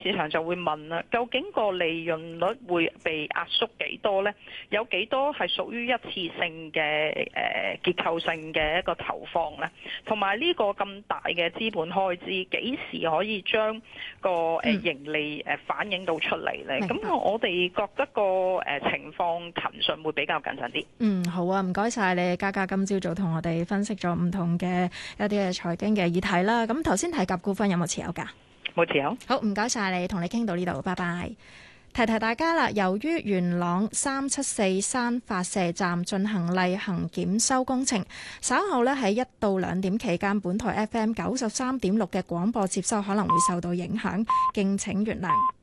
市場就會問啦，究竟個利潤率會被壓縮幾多呢？有幾多係屬於一次性嘅結構性嘅一個投放呢？同埋呢個咁大嘅資本開支，幾時可以將個盈利反映到出嚟呢？咁我哋覺得個情況騰訊會比較謹慎啲。 好啊，唔該晒你，嘉嘉今朝早同我哋分析咗唔同嘅一啲嘅財經嘅議題啦。咁頭先提及股份有冇持有㗎？ 冇持有。 好，唔該晒你，同你傾到呢度，拜拜。提提大家啦，由於元朗374山發射站進行例行檢修工程，稍後呢喺1到2點期間，本台 FM 93.6嘅廣播接收可能會受到影響，敬請原諒。